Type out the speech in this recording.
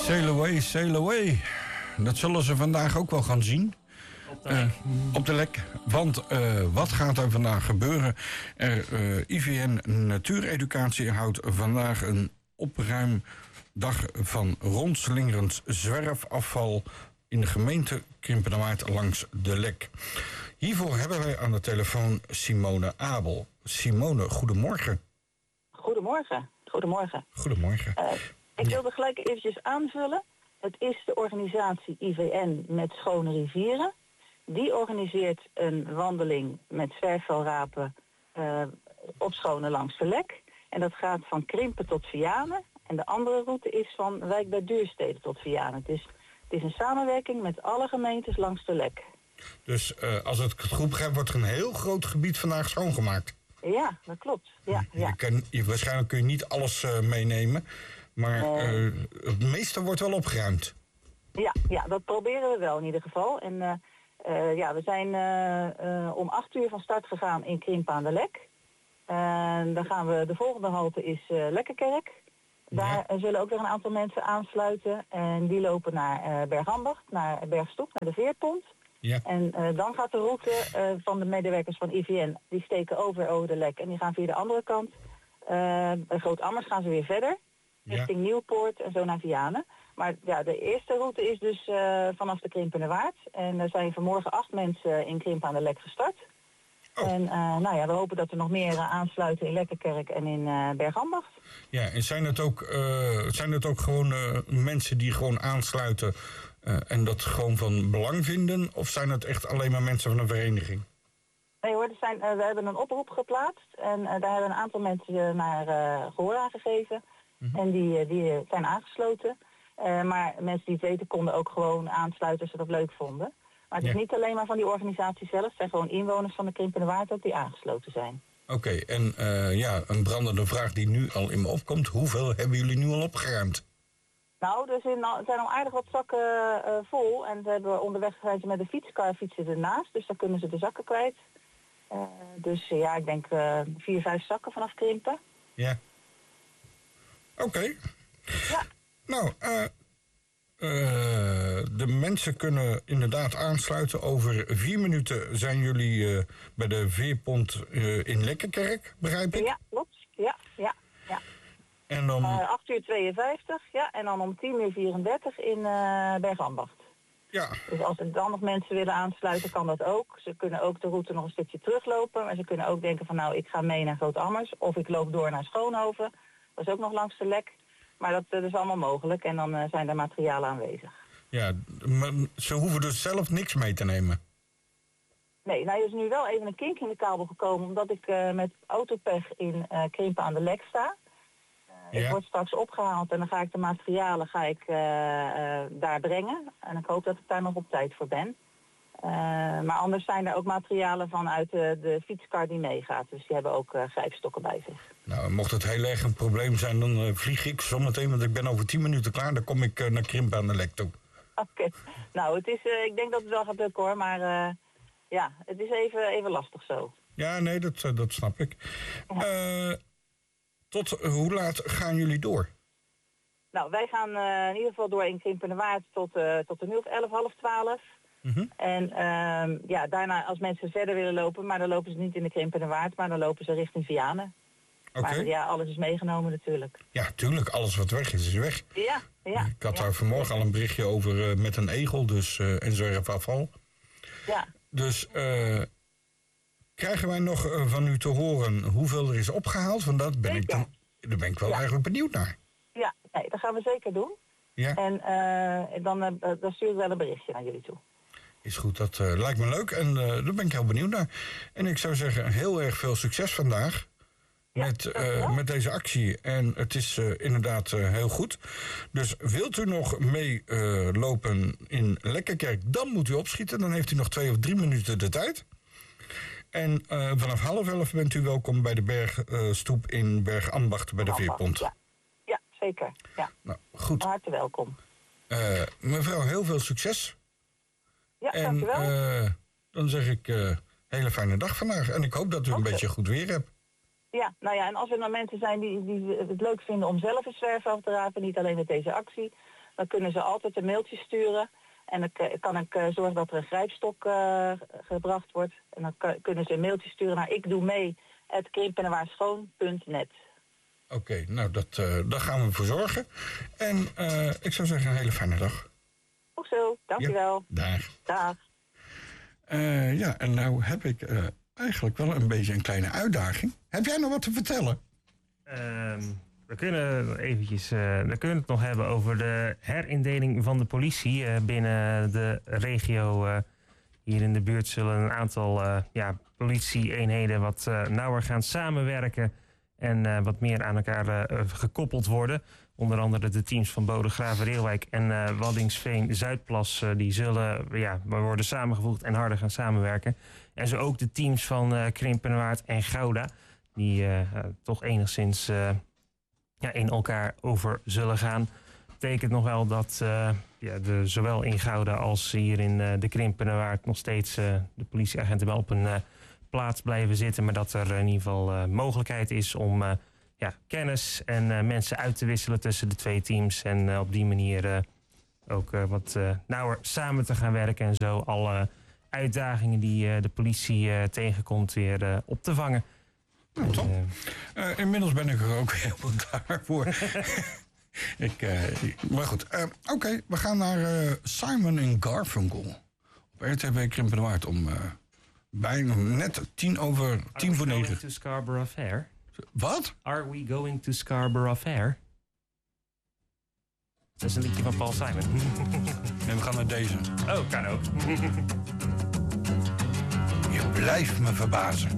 Sail away. Dat zullen ze vandaag ook wel gaan zien. Op de lek. Want wat gaat er vandaag gebeuren? IVN Natuureducatie houdt vandaag een opruimdag van rondslingerend zwerfafval in de gemeente Krimpenerwaard langs de Lek. Hiervoor hebben wij aan de telefoon Simone Abel. Simone, goedemorgen. Goedemorgen. Goedemorgen. Ik wilde gelijk eventjes aanvullen. Het is de organisatie IVN met Schone Rivieren. Die organiseert een wandeling met zwerfvuilrapen opschonen langs de Lek. En dat gaat van Krimpen tot Vianen. En de andere route is van Wijk bij Duurstede tot Vianen. Het is een samenwerking met alle gemeentes langs de Lek. Dus als ik het goed begrijp, wordt er een heel groot gebied vandaag schoongemaakt. Ja, dat klopt. Ja. Waarschijnlijk kun je niet alles meenemen. Maar het meeste wordt wel opgeruimd. Ja, dat proberen we wel in ieder geval. En we zijn om 8:00 van start gegaan in Krimpen aan de Lek. Dan gaan we, de volgende halte is Lekkerkerk. Daar zullen ook weer een aantal mensen aansluiten. En die lopen naar Bergambacht, naar Bergstoep, naar de veerpont. Ja. En dan gaat de route van de medewerkers van IVN, die steken over de Lek. En die gaan via de andere kant. Bij Groot-Ammers gaan ze weer verder. Richting Nieuwpoort en zo naar Vianen. Maar ja, de eerste route is dus vanaf de Krimpenerwaard. En er zijn vanmorgen 8 mensen in Krimpen aan de Lek gestart. Oh. En we hopen dat er nog meer aansluiten in Lekkerkerk en in Bergambacht. Ja, en zijn het ook gewoon mensen die gewoon aansluiten en dat gewoon van belang vinden? Of zijn het echt alleen maar mensen van een vereniging? Nee hoor, we hebben een oproep geplaatst. En daar hebben een aantal mensen naar gehoor aangegeven. Mm-hmm. En die zijn aangesloten. Maar mensen die het weten konden ook gewoon aansluiten als ze dat leuk vonden. Maar het is niet alleen maar van die organisatie zelf. Het zijn gewoon inwoners van de Krimpenerwaard ook die aangesloten zijn. Oké, en een brandende vraag die nu al in me opkomt. Hoeveel hebben jullie nu al opgeruimd? Nou, er zijn al aardig wat zakken vol. En ze hebben onderweg zijn ze met de fietskar fietsen ernaast. Dus dan kunnen ze de zakken kwijt. Ik denk 4-5 zakken vanaf Krimpen. Ja. Oké. Ja. Nou, de mensen kunnen inderdaad aansluiten. Over 4 minuten zijn jullie bij de veerpont in Lekkerkerk, begrijp ik? Ja, klopt. Ja. En dan 8:52, ja. En dan om 10:34 in Bergambacht. Ja. Dus als er dan nog mensen willen aansluiten, kan dat ook. Ze kunnen ook de route nog een stukje teruglopen. Maar ze kunnen ook denken van ik ga mee naar Groot-Ammers. Of ik loop door naar Schoonhoven. Dat is ook nog langs de Lek. Maar dat is allemaal mogelijk en dan zijn er materialen aanwezig. Ja, maar ze hoeven dus zelf niks mee te nemen? Nee, er is nu wel even een kink in de kabel gekomen... omdat ik met autopech in Krimpen aan de Lek sta. Ik word straks opgehaald en dan ga ik de materialen daar brengen. En ik hoop dat ik daar nog op tijd voor ben. Maar anders zijn er ook materialen vanuit de fietskar die meegaat. Dus die hebben ook grijpstokken bij zich. Nou, mocht het heel erg een probleem zijn, dan vlieg ik zometeen, want ik ben over 10 minuten klaar. Dan kom ik naar Krimpen aan de Lek toe. Oké. Nou, ik denk dat het wel gaat lukken hoor, maar het is even lastig zo. Ja, nee, dat snap ik. Ja. Tot hoe laat gaan jullie door? Nou, wij gaan in ieder geval door in Krimpenerwaard tot een uur of 11, 11:30. Mm-hmm. En daarna als mensen verder willen lopen, maar dan lopen ze niet in de Krimpenerwaard, maar dan lopen ze richting Vianen. Okay. Maar alles is meegenomen natuurlijk. Ja, tuurlijk, alles wat weg is weg. Ja. Ik had daar vanmorgen al een berichtje over met een egel, dus en zwerfafval. Ja. Dus krijgen wij nog van u te horen hoeveel er is opgehaald? Want daar ben ik wel eigenlijk benieuwd naar. Ja, dat gaan we zeker doen. Ja. En dan stuur ik wel een berichtje naar jullie toe. Is goed, dat lijkt me leuk en daar ben ik heel benieuwd naar. En ik zou zeggen, heel erg veel succes vandaag met deze actie. En het is inderdaad heel goed. Dus wilt u nog meelopen in Lekkerkerk, dan moet u opschieten. Dan heeft u nog 2 of 3 minuten de tijd. En vanaf 10:30 bent u welkom bij de Bergstoep in Bergambacht bij de veerpont. Ja, zeker. Ja. Nou, goed. Hartelijk welkom. Mevrouw, heel veel succes. Ja, dankjewel. Dan zeg ik hele fijne dag vandaag. En ik hoop dat u een beetje goed weer hebt. Ja, en als er nou mensen zijn die het leuk vinden om zelf een zwerfvuil te rapen, niet alleen met deze actie, dan kunnen ze altijd een mailtje sturen. En dan kan ik zorgen dat er een grijpstok gebracht wordt. En dan kunnen ze een mailtje sturen naar ikdoemee@krimpenenwaarschoon.net. Oké, nou daar gaan we voor zorgen. En ik zou zeggen een hele fijne dag. Ook zo, dankjewel. Ja, dag. Dag. Ja, en nou heb ik eigenlijk wel een beetje een kleine uitdaging. Heb jij nog wat te vertellen? We kunnen het nog hebben over de herindeling van de politie binnen de regio. Hier in de buurt zullen een aantal politie-eenheden wat nauwer gaan samenwerken en wat meer aan elkaar gekoppeld worden. Onder andere de teams van Bodegraven, Reelwijk en Waddinxveen, Zuidplas, die zullen worden samengevoegd en harder gaan samenwerken. En zo ook de teams van Krimpenerwaard en Gouda, die toch enigszins in elkaar over zullen gaan. Betekent nog wel dat zowel in Gouda als hier in de Krimpenerwaard nog steeds de politieagenten wel op een plaats blijven zitten, maar dat er in ieder geval mogelijkheid is om kennis en mensen uit te wisselen tussen de twee teams en op die manier ook wat nauwer samen te gaan werken en zo alle uitdagingen die de politie tegenkomt weer op te vangen. Nou, top. Inmiddels ben ik er ook helemaal klaar voor. Maar goed, oké, we gaan naar Simon & Garfunkel op RTW Krimpenerwaard om bijna net 10 voor 9. Are we going to Scarborough Fair? Wat? Are we going to Scarborough Fair? Dat is een liedje van Paul Simon. En we gaan naar deze. Oh, kan ook. Je blijft me verbazen.